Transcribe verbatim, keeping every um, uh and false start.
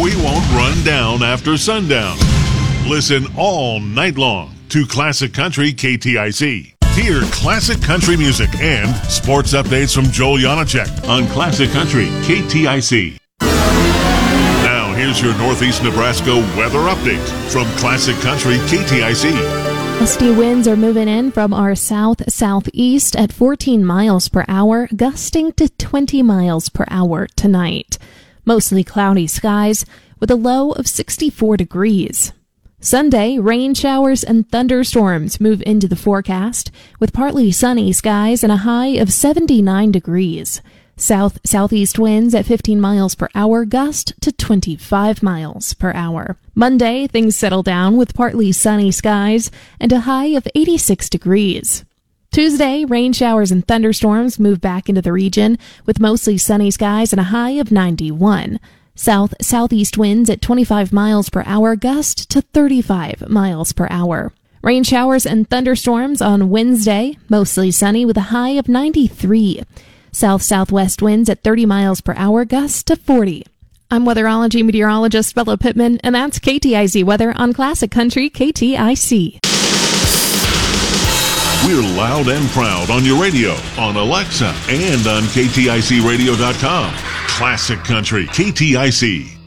We won't run down after sundown. Listen all night long to Classic Country K T I C. Hear classic country music and sports updates from Joel Janacek on Classic Country K T I C. Now, here's your Northeast Nebraska weather update from Classic Country K T I C. Gusty winds are moving in from our south-southeast at fourteen miles per hour, gusting to twenty miles per hour tonight. Mostly cloudy skies with a low of sixty-four degrees. Sunday, rain showers and thunderstorms move into the forecast with partly sunny skies and a high of seventy-nine degrees. South-southeast winds at fifteen miles per hour, gust to twenty-five miles per hour. Monday, things settle down with partly sunny skies and a high of eighty-six degrees. Tuesday, rain showers and thunderstorms move back into the region with mostly sunny skies and a high of ninety-one. South-southeast winds at twenty-five miles per hour, gust to thirty-five miles per hour. Rain showers and thunderstorms on Wednesday, mostly sunny with a high of ninety-three. South-southwest winds at thirty miles per hour, gust to forty. I'm weatherology meteorologist Bella Pittman, and that's K T I C weather on Classic Country K T I C. We're loud and proud on your radio, on Alexa, and on K T I C radio dot com. Classic Country K T I C.